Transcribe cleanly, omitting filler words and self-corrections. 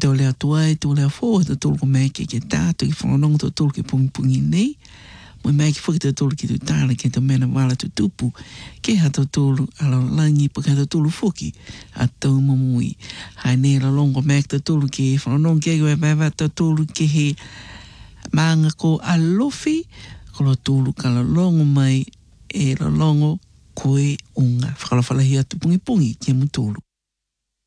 tau lea tuai, tau lea fōa, tau tolu ko mea ke tātou ki whanonong, tau tolu ki pungi nei. Mo mea ki whuki tau tolu ki tu tāna ke tau mena wala tu tupu. Ke ha tau tolu alo langi pa ka tau tolu whuki a tau mamui. Hai ne la longo mea ki tau tolu ki whanonong ke koe baiwa tau tolu ke he maanga ko alofi. Ko lo tolu ka la longo mai e la longo koe unga. Whakalawhalahi atu pungi pungi ke mu tolu.